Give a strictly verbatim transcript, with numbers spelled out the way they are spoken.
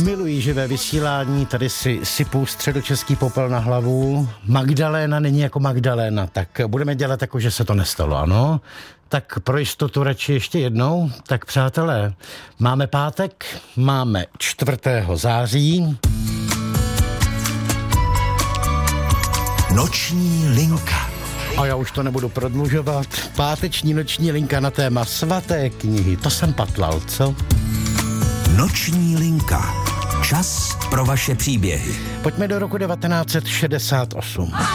Miluji živé vysílání, tady si sypou středočeský popel na hlavu. Magdaléna není jako Magdaléna, tak budeme dělat jako, že se to nestalo, ano? Tak pro jistotu radši ještě jednou. Tak přátelé, máme pátek, máme čtvrtého září. Noční linka. A já už to nebudu prodlužovat. Páteční noční linka na téma svaté knihy. To jsem patlal, co? Noční linka. Čas pro vaše příběhy. Pojďme do roku devatenáct set šedesát osm.